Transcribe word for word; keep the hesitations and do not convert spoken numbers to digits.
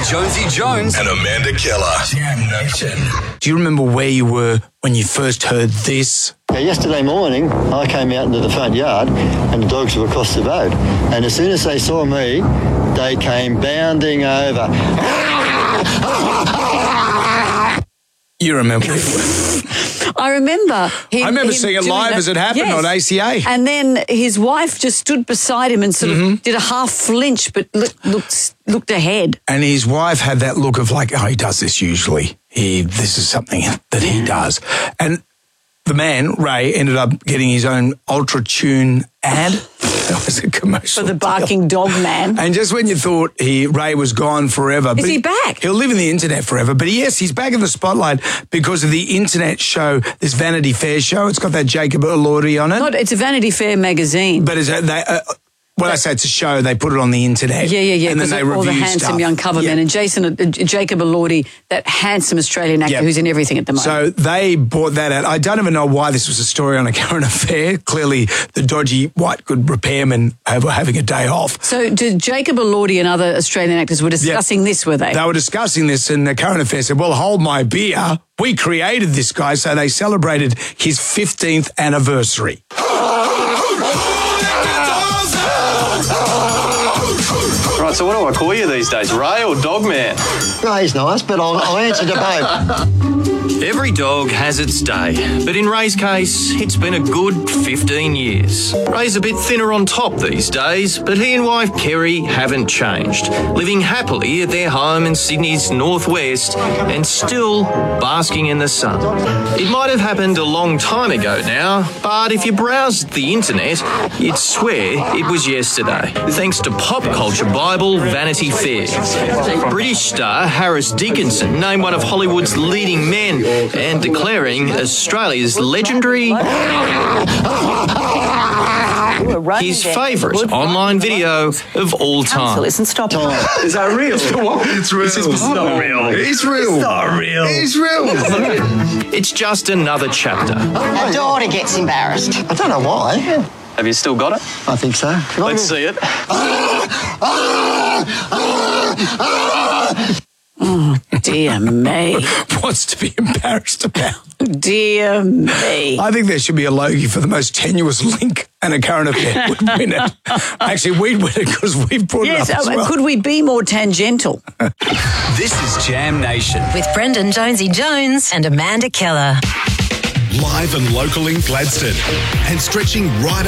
Jonesy Jones and Amanda Keller. Jam Nation. Do you remember where you were when you first heard this? Yeah, yesterday morning, I came out into the front yard and the dogs were across the road. And as soon as they saw me, they came bounding over. You remember? I remember him. I remember him seeing it doing live that. as it happened Yes. on A C A. And then his wife just stood beside him and sort Mm-hmm. of did a half flinch, but look, looked looked ahead. And his wife had that look of like, oh, he does this usually. He, this is something that he does. And the man, Ray, ended up getting his own Ultra Tune ad. That was a commercial. For the deal. barking dog man. And just when you thought he Ray was gone forever. Is but he back? He'll live in the internet forever. But yes, he's back in the spotlight because of the internet show, this Vanity Fair show. It's got that Jacob Elordi on it. Not, it's a Vanity Fair magazine. But is it, they, uh, when I say it's a show, they put it on the internet. Yeah, yeah, yeah. And then they all review the handsome stuff. young cover Yeah. men. And Jason, uh, Jacob Elordi, that handsome Australian actor Yep. who's in everything at the moment. So they bought that out. I don't even know why this was a story on a current affair. Clearly, the dodgy white good repairmen were having a day off. So did Jacob Elordi and other Australian actors were discussing this, were they? They were discussing this, and the current affair said, well, hold my beer. We created this guy, so they celebrated his fifteenth anniversary. Right, so what do I call you these days, Ray or Dog Man? Ray's nice, but I'll, I'll answer to both. Every dog has its day, but in Ray's case, it's been a good fifteen years. Ray's a bit thinner on top these days, but he and wife Kerry haven't changed, living happily at their home in Sydney's northwest and still basking in the sun. It might have happened a long time ago now, but if you browsed the internet, you'd swear it was yesterday, thanks to pop culture Bible Vanity Fair. British star Harris Dickinson named one of Hollywood's leading men and declaring Australia's legendary his favourite online video of all time. Listen, stop. Is that real? It's real. It's not real. It's real. It's not real. It's real. It's just another chapter. My daughter gets embarrassed. I don't know why. Have you still got it? I think so. Let's see it. Dear me. What's to be embarrassed about? Dear me. I think there should be a Logie for the most tenuous link, and a current affair would win it. Actually, we'd win it because we've brought Yes, it up as uh, well. could we be more tangential? This is Jam Nation. With Brendan Jonesy Jones and Amanda Keller. Live and local in Gladstone and stretching right